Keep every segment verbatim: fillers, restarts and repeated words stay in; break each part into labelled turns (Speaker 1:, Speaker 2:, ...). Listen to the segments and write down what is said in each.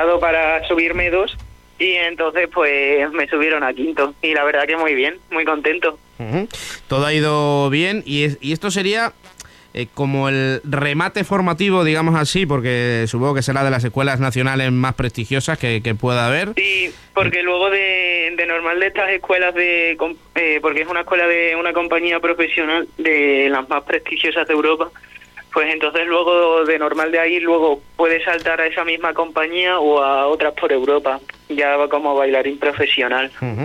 Speaker 1: estado para subirme dos y entonces pues me subieron a quinto y la verdad que muy bien, muy contento.
Speaker 2: Uh-huh. Todo ha ido bien y, es, y esto sería eh, como el remate formativo, digamos así, porque supongo que será de las escuelas nacionales más prestigiosas que, que pueda haber.
Speaker 1: Sí, porque luego de, de normal de estas escuelas de eh, porque es una escuela de una compañía profesional de las más prestigiosas de Europa, pues entonces luego de normal de ahí luego puedes saltar a esa misma compañía o a otras por Europa, ya va como bailarín profesional.
Speaker 2: Uh-huh.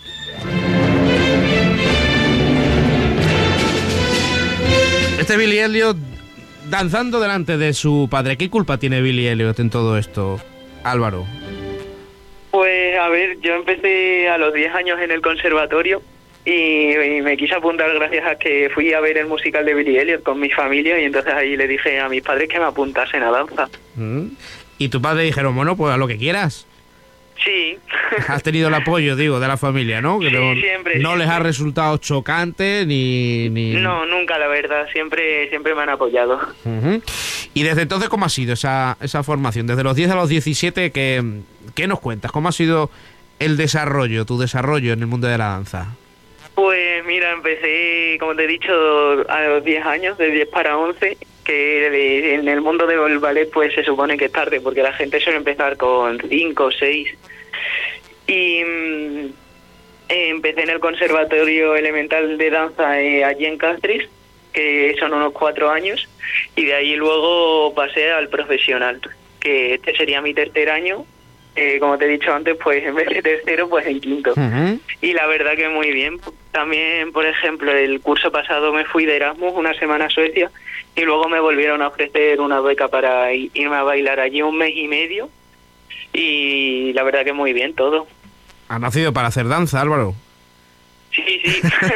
Speaker 2: Este Billy Elliot danzando delante de su padre. ¿Qué culpa tiene Billy Elliot en todo esto, Álvaro?
Speaker 1: Pues a ver, yo empecé a los diez años en el conservatorio y, y me quise apuntar gracias a que fui a ver el musical de Billy Elliot con mi familia y entonces ahí le dije a mis padres que me apuntasen a danza.
Speaker 2: ¿Mm? Y tu padre dijeron, bueno, pues a lo que quieras.
Speaker 1: Sí.
Speaker 2: Has tenido el apoyo, digo, de la familia, ¿no? Que
Speaker 1: sí,
Speaker 2: no,
Speaker 1: siempre.
Speaker 2: No
Speaker 1: siempre.
Speaker 2: les ha resultado chocante ni, ni...
Speaker 1: No, nunca, la verdad. Siempre siempre me han apoyado.
Speaker 2: Uh-huh. Y desde entonces, ¿cómo ha sido esa, esa formación? Desde los diez a los diecisiete, ¿qué, ¿qué nos cuentas? ¿Cómo ha sido el desarrollo, tu desarrollo en el mundo de la danza?
Speaker 1: Pues mira, empecé, como te he dicho, a los diez años, de diez para once, que en el mundo del ballet pues se supone que es tarde, porque la gente suele empezar con cinco o seis. Y mmm, empecé en el Conservatorio Elemental de Danza eh, allí en Cáceres, que son unos cuatro años, y de ahí luego pasé al profesional, que este sería mi tercer año. Eh, como te he dicho antes, pues en vez de tercero, pues en quinto. Uh-huh. Y la verdad que muy bien. También, por ejemplo, el curso pasado me fui de Erasmus una semana a Suecia y luego me volvieron a ofrecer una beca para irme a bailar allí un mes y medio. Y la verdad que muy bien todo.
Speaker 2: ¿Has nacido para hacer danza, Álvaro?
Speaker 1: Sí, sí.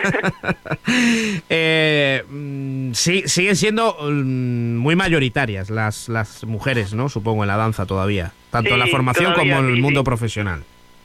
Speaker 2: eh, sí, siguen siendo muy mayoritarias las, las mujeres, ¿no? Supongo, en la danza todavía. Tanto sí, en la formación como en el mundo sí. profesional.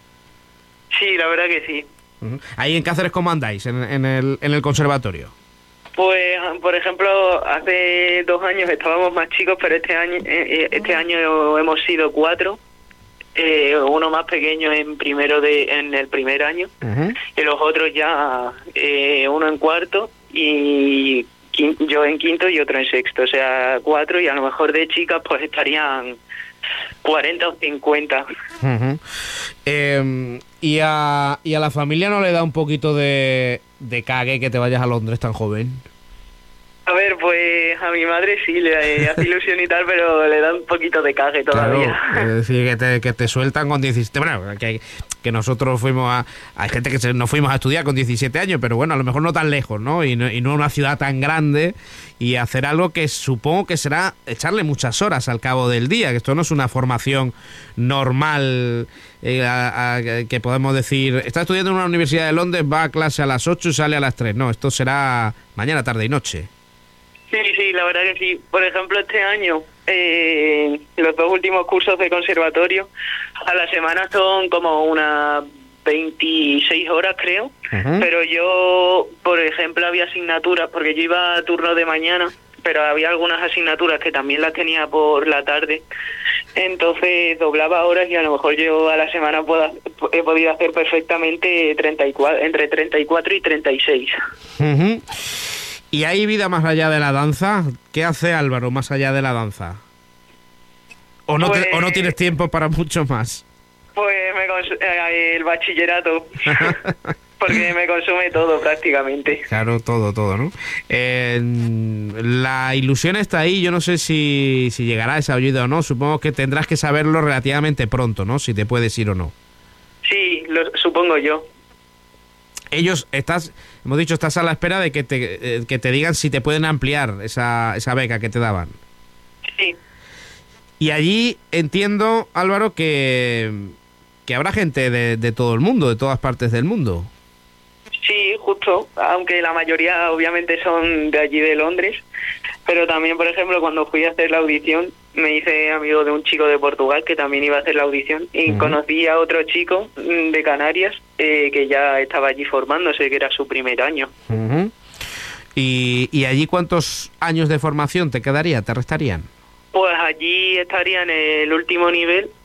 Speaker 1: Sí, la verdad que sí.
Speaker 2: Uh-huh. Ahí en Cáceres, ¿cómo andáis en, en, el, en el conservatorio?
Speaker 1: Pues, por ejemplo, hace dos años estábamos más chicos, pero este año, este año hemos sido cuatro. Eh, uno más pequeño en primero de en el primer año uh-huh. y los otros ya eh, uno en cuarto y quinto, yo en quinto y otro en sexto, o sea cuatro, y a lo mejor de chicas pues estarían cuarenta o cincuenta.
Speaker 2: Uh-huh. eh, y a y a la familia no le da un poquito de de cague que te vayas a Londres tan joven.
Speaker 1: A ver, pues a mi madre sí le hace ilusión y tal, pero le da un poquito de cague todavía.
Speaker 2: Claro, es decir, que te, que te sueltan con diecisiete... Bueno, que, que nosotros fuimos a... Hay gente que se, nos fuimos a estudiar con diecisiete años, pero bueno, a lo mejor no tan lejos, ¿no? Y no, y no una ciudad tan grande, y hacer algo que supongo que será echarle muchas horas al cabo del día, que esto no es una formación normal... Eh, a, a, que podemos decir, está estudiando en una universidad de Londres, va a clase a las ocho y sale a las tres. No, esto será mañana, tarde y noche.
Speaker 1: Sí, sí, la verdad que sí. Por ejemplo, este año, eh, los dos últimos cursos de conservatorio, a la semana son como unas veintiséis horas, creo. Uh-huh. Pero yo, por ejemplo, había asignaturas, porque yo iba a turno de mañana, pero había algunas asignaturas que también las tenía por la tarde. Entonces doblaba horas y a lo mejor yo a la semana puedo, he podido hacer perfectamente treinta y cuatro, entre treinta y cuatro y treinta y seis.
Speaker 2: Uh-huh. ¿Y hay vida más allá de la danza? ¿Qué hace Álvaro más allá de la danza? ¿O no, pues, te, ¿o no tienes tiempo para mucho más?
Speaker 1: Pues me cons- eh, el bachillerato, porque me consume todo prácticamente.
Speaker 2: Claro, todo, todo, ¿no? Eh, la ilusión está ahí, yo no sé si, si llegará esa ayuda o no, supongo que tendrás que saberlo relativamente pronto, ¿no? Si te puedes ir o no.
Speaker 1: Sí, lo supongo yo.
Speaker 2: Ellos, estás, hemos dicho, estás a la espera de que te, eh, que te digan si te pueden ampliar esa, esa beca que te daban.
Speaker 1: Sí.
Speaker 2: Y allí entiendo, Álvaro, que, que habrá gente de, de todo el mundo, de todas partes del mundo.
Speaker 1: Sí, justo, aunque la mayoría obviamente son de allí de Londres, pero también, por ejemplo, cuando fui a hacer la audición, me hice amigo de un chico de Portugal que también iba a hacer la audición y uh-huh. conocí a otro chico de Canarias eh, que ya estaba allí formándose, que era su primer año.
Speaker 2: Uh-huh. ¿Y, ¿Y allí cuántos años de formación te quedaría, te restarían?
Speaker 1: Pues allí estaría en el último nivel